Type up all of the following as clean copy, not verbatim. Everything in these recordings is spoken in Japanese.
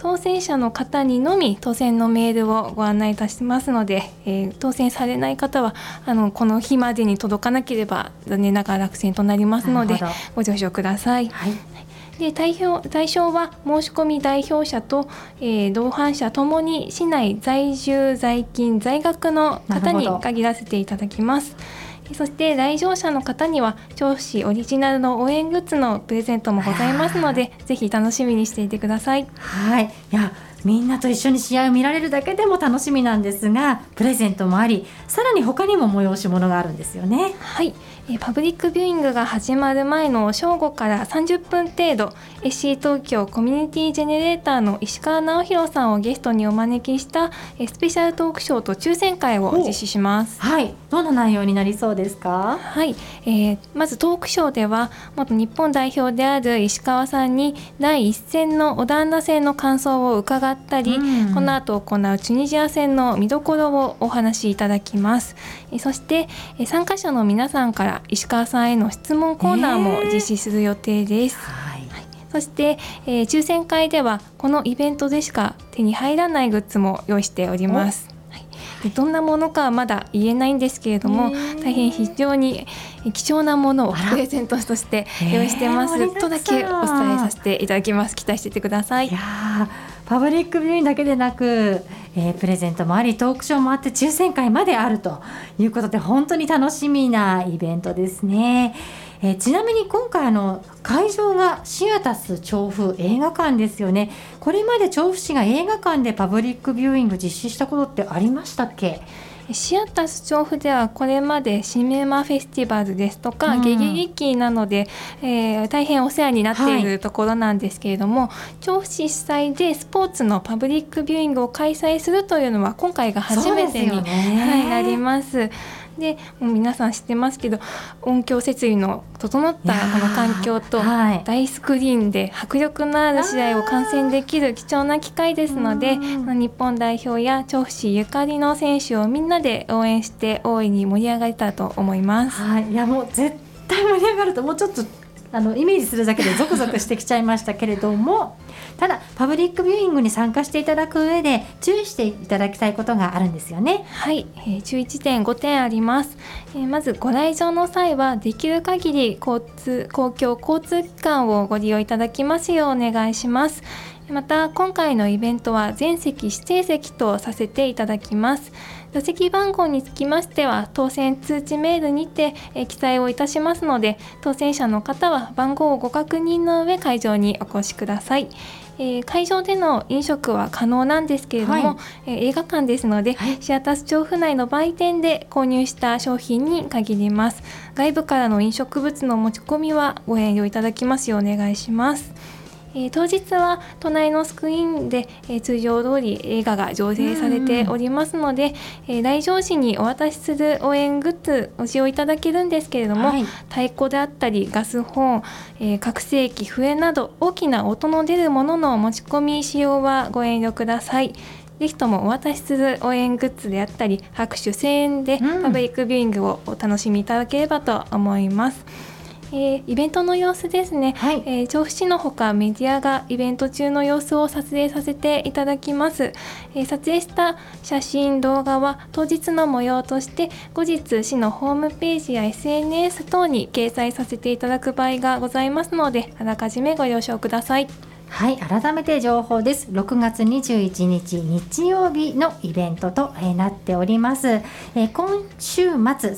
当選者の方にのみ当選のメールをご案内いたしますので、当選されない方はこの日までに届かなければ残念ながら落選となりますのでご了承ください。はい、で対象は申し込み代表者と、同伴者ともに市内在住在勤在学の方に限らせていただきます。そして来場者の方には調布市オリジナルの応援グッズのプレゼントもございますので、ぜひ楽しみにしていてください。 はい、いやみんなと一緒に試合を見られるだけでも楽しみなんですが、プレゼントもあり、さらに他にも催し物があるんですよね。 はい、パブリックビューイングが始まる前の正午から30分程度、SC 東京コミュニティジェネレーターの石川直弘さんをゲストにお招きしたスペシャルトークショーと抽選会を実施します。 はい、どんな内容になりそうですか？ はい、まずトークショーでは元日本代表である石川さんに第1戦のオランダ戦の感想を伺ったり、この後行うチュニジア戦の見どころをお話しいただきます。そして参加者の皆さんから石川さんへの質問コーナーも実施する予定です。そして、抽選会ではこのイベントでしか手に入らないグッズも用意しております。でどんなものかはまだ言えないんですけれども、大変非常に貴重なものをプレゼントとして用意してますとだけお伝えさせていただきます。期待しててください。 いやパブリックビューイングだけでなく、プレゼントもあり、トークショーもあって、抽選会まであるということで、本当に楽しみなイベントですね。ちなみに今回会場がシアタス調布映画館ですよね。これまで調布市が映画館でパブリックビューイング実施したことってありましたっけ？ シアタス調布ではこれまでシネマフェスティバルですとか、ゲゲ劇なので、大変お世話になっているところなんですけれども、調布市主催でスポーツのパブリックビューイングを開催するというのは今回が初めてに、なります。でもう皆さん知ってますけど、音響設備の整ったこの環境と大スクリーンで迫力のある試合を観戦できる貴重な機会ですので、日本代表や調布市ゆかりの選手をみんなで応援して大いに盛り上がれたと思います。 いやもう絶対盛り上がると、もうちょっとイメージするだけでゾクゾクしてきちゃいましたけれどもただパブリックビューイングに参加していただく上で注意していただきたいことがあるんですよね。 はい、注意点5点あります。まずご来場の際はできる限り公共交通機関をご利用いただきますようお願いします。また今回のイベントは全席指定席とさせていただきます。座席番号につきましては当選通知メールにて記載をいたしますので、当選者の方は番号をご確認の上会場にお越しください。会場での飲食は可能なんですけれども、映画館ですので、シアタス調布内の売店で購入した商品に限ります。外部からの飲食物の持ち込みはご遠慮いただきますようお願いします。当日は隣のスクリーンで、通常通り映画が上映されておりますので、来場時にお渡しする応援グッズを使用いただけるんですけれども、太鼓であったりガスホーン、拡声器、笛など大きな音の出るものの持ち込み使用はご遠慮ください。ぜひともお渡しする応援グッズであったり拍手声援でパブリックビューイングをお楽しみいただければと思います。イベントの様子ですね、調布市のほかメディアがイベント中の様子を撮影させていただきます。撮影した写真動画は当日の模様として後日市のホームページや SNS 等に掲載させていただく場合がございますので、あらかじめご了承ください。 はい、改めて情報です。6月21日日曜日のイベントとなっております。今週末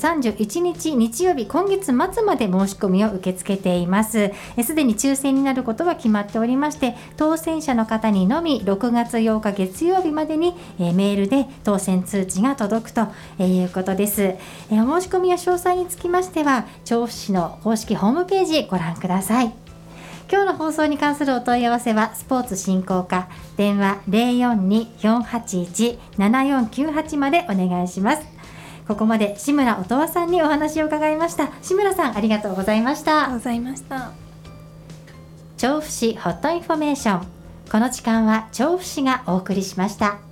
31日日曜日、今月末まで申し込みを受け付けています。すでに抽選になることは決まっておりまして、当選者の方にのみ6月8日月曜日までにメールで当選通知が届くということです。お申し込みや詳細につきましては調布市の公式ホームページご覧ください。今日の放送に関するお問い合わせはスポーツ振興課電話 042-481-7498 までお願いします。ここまで志村音羽さんにお話を伺いました。志村さん、ありがとうございました。 ありがとうございました。 調布市ホットインフォメーション、この時間は調布市がお送りしました。